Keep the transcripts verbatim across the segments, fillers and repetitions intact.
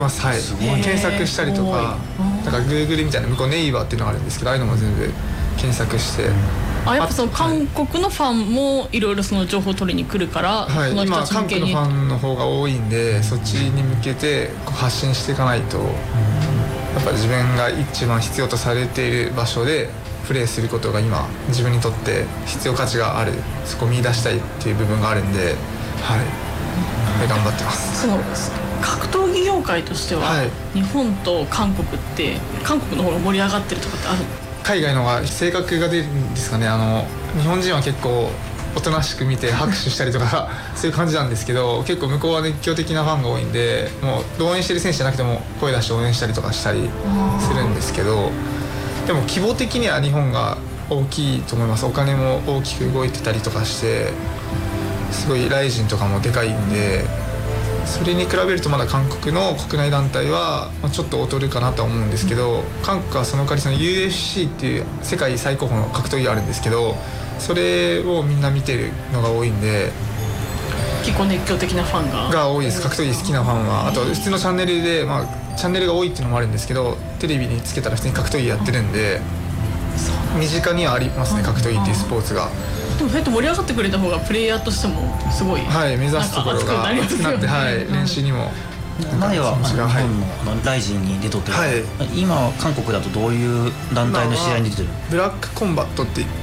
ます。はい、検索したりとか、なんか Google みたいな向こうネイバーっていうのがあるんですけど、ああいうのも全部検索して。 あ、やっぱその韓国のファンもいろいろその情報を取りに来るから、 はい、今韓国のファンの方が多いんで、そっちに向けて発信していかないと、やっぱ自分が一番必要とされている場所でプレーすることが今自分にとって必要価値がある、そこを見出したいっていう部分があるんで、はい、頑張ってます。 その格闘技業界としては、はい、日本と韓国って韓国の方が盛り上がってるとかってある？ 海外の方が性格が出るんですかね。あの日本人は結構おとなしく見て拍手したりとかそういう感じなんですけど、結構向こうは熱狂的なファンが多いんで、もう応援してる選手じゃなくても声出して応援したりとかしたりするんですけど、でも規模的には日本が大きいと思います。お金も大きく動いてたりとかして、すごいライジンとかもでかいんで、それに比べるとまだ韓国の国内団体はちょっと劣るかなとは思うんですけど、韓国はその代わりその ユーエフシー っていう世界最高峰の格闘技があるんですけど、それをみんな見てるのが多いんで、 結構熱狂的なファンがが多いです。格闘技好きなファンは。あと普通のチャンネルで、まあ、チャンネルが多いっていうのもあるんですけど、テレビにつけたら普通に格闘技やってるんで、身近にはありますね、格闘技っていうスポーツが。 でもそうやって盛り上がってくれた方がプレイヤーとしてもすごい、 はい、目指すところが熱くなって、はい、練習にも。 前は日本のライジンに出とってる、はい、今は韓国だとどういう団体の試合に出てる？ ブラックコンバットって言って、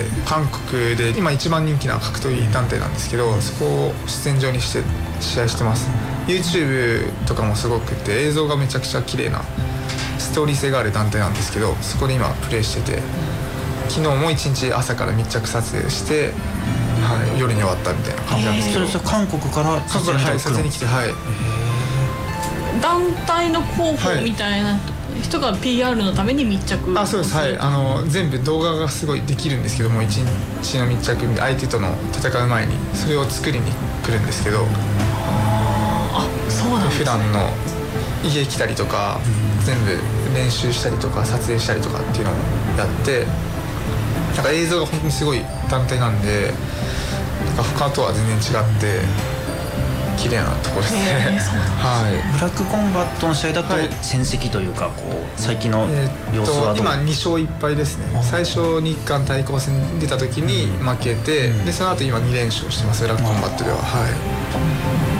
韓国で今一番人気な格闘技団体なんですけど、そこを出演場にして試合してます。 YouTube とかもすごくて、映像がめちゃくちゃ綺麗なストーリー性がある団体なんですけど、そこで今プレーしてて、昨日も一日朝から密着撮影して、はい、夜に終わったみたいな感じなんですけど。 それ韓国から撮影に来て、 撮影に来て、はい、 団体の候補みたいな人が ピーアール のために密着。 あ、そうです。はい、あの全部動画がすごいできるんですけども、一日の密着、相手との戦う前にそれを作りに来るんですけど、 あ、そうなんですね。 普段の家来たりとか、全部練習したりとか撮影したりとかっていうのをやって、なんか映像が本当にすごい団体なんで、なんか他とは全然違って綺麗なところですね。はい。 ブラックコンバットの試合だと戦績というか、こう最近の様子はどう？ 今に勝いっ敗ですね。最初日韓対抗戦に出た時に負けて、でその後今に連勝してます、ブラックコンバットでは。はい。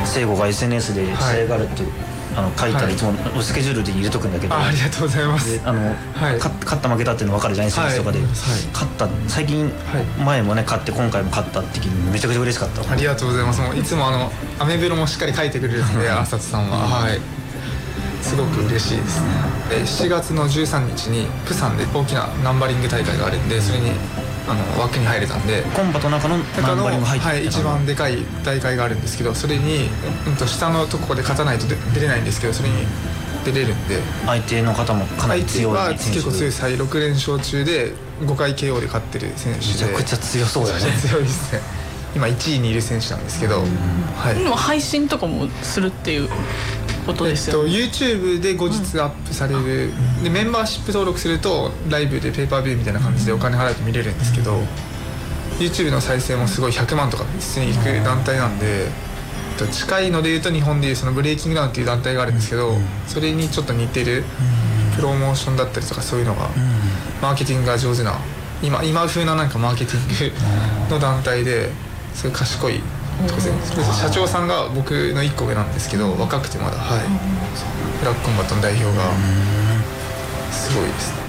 聖吾が エスエヌエス で試合があるって、はい、あの書いたらいつもスケジュールで入れとくんだけど、 あ, ありがとうございます。 あの、はい、勝った負けたっていうの分かるじゃないですか、はい、とかで、はい、勝った最近、はい、前もね勝って今回も勝ったって時にめちゃくちゃ嬉しかった。 ありがとうございます。もういつもあのアメブロもしっかり書いてくれるので浅田さんは、はい、すごく嬉しいですね。しちがつのじゅうさんにちにプサンで大きなナンバリング大会があるんで、それにあの枠に入れたんで、 コンバの中のナンバリング入ってる、はい、一番でかい大会があるんですけど、それに、うん、と下のところで勝たないと出れないんですけど、それに出れるんで、 相手の方もかなり強い選手、相手は結構強いです。はい、ろく連勝中でごかい ケーオー で勝ってる選手で、 めちゃくちゃ強そうだよね。 めちゃくちゃ強いですね。今いちいにいる選手なんですけど、はい、 今配信とかもするっていうことですよね。 えっと、YouTube で後日アップされる、うん、でメンバーシップ登録するとライブでペーパービューみたいな感じでお金払うと見れるんですけど、うん、YouTube の再生もすごいひゃくまんとか普通にいく団体なんで、うん、近いのでいうと日本でいうそのブレイキングダウンっていう団体があるんですけど、うん、それにちょっと似てるプロモーションだったりとか、そういうのが、うん、マーケティングが上手な今今風ななんかマーケティングの団体で、そういう賢いとか、社長さんが僕のいっこ上なんですけど、若くてまだ、はい、ブラックコンバットの代表がすごいですね。